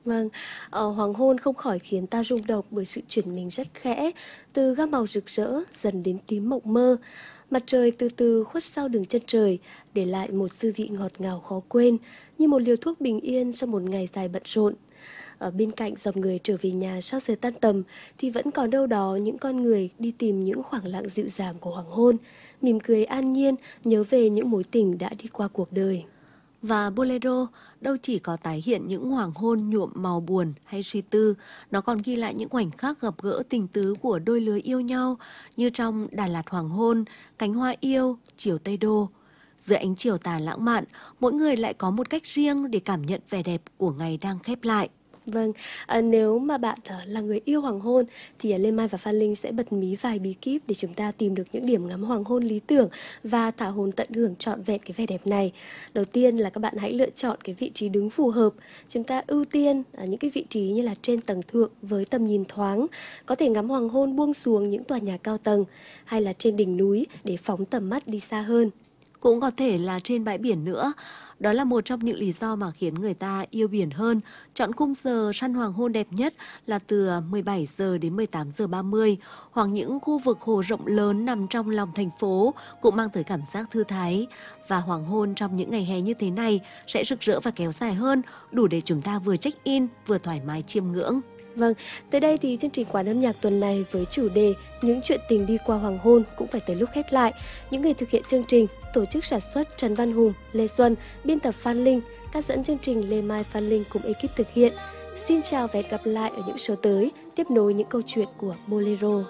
Vâng, hoàng hôn không khỏi khiến ta rung động bởi sự chuyển mình rất khẽ, từ gam màu rực rỡ dần đến tím mộng mơ. Mặt trời từ từ khuất sau đường chân trời, để lại một dư vị ngọt ngào khó quên, như một liều thuốc bình yên sau một ngày dài bận rộn. Ở bên cạnh dòng người trở về nhà sau giờ tan tầm, thì vẫn còn đâu đó những con người đi tìm những khoảng lặng dịu dàng của hoàng hôn, mỉm cười an nhiên, nhớ về những mối tình đã đi qua cuộc đời. Và bolero đâu chỉ có tái hiện những hoàng hôn nhuộm màu buồn hay suy tư, nó còn ghi lại những khoảnh khắc gặp gỡ tình tứ của đôi lứa yêu nhau, như trong Đà Lạt Hoàng hôn, Cánh hoa yêu, Chiều Tây Đô. Giữa ánh chiều tà lãng mạn, mỗi người lại có một cách riêng để cảm nhận vẻ đẹp của ngày đang khép lại. Vâng, nếu mà bạn là người yêu hoàng hôn thì Lê Mai và Phan Linh sẽ bật mí vài bí kíp để chúng ta tìm được những điểm ngắm hoàng hôn lý tưởng và thả hồn tận hưởng trọn vẹn cái vẻ đẹp này. Đầu tiên là các bạn hãy lựa chọn cái vị trí đứng phù hợp. Chúng ta ưu tiên những cái vị trí như là trên tầng thượng với tầm nhìn thoáng, có thể ngắm hoàng hôn buông xuống những tòa nhà cao tầng, hay là trên đỉnh núi để phóng tầm mắt đi xa hơn. Cũng có thể là trên bãi biển nữa. Đó là một trong những lý do mà khiến người ta yêu biển hơn. Chọn khung giờ săn hoàng hôn đẹp nhất là từ 17 giờ đến 18 giờ 30, hoặc những khu vực hồ rộng lớn nằm trong lòng thành phố cũng mang tới cảm giác thư thái. Và hoàng hôn trong những ngày hè như thế này sẽ rực rỡ và kéo dài hơn, đủ để chúng ta vừa check-in vừa thoải mái chiêm ngưỡng. Vâng, tới đây thì chương trình Quán âm nhạc tuần này với chủ đề Những chuyện tình đi qua hoàng hôn cũng phải tới lúc khép lại. Những người thực hiện chương trình: tổ chức sản xuất Trần Văn Hùng, Lê Xuân, biên tập Phan Linh, cắt dẫn chương trình Lê Mai, Phan Linh cùng ekip thực hiện. Xin chào và hẹn gặp lại ở những số tới, tiếp nối những câu chuyện của Bolero.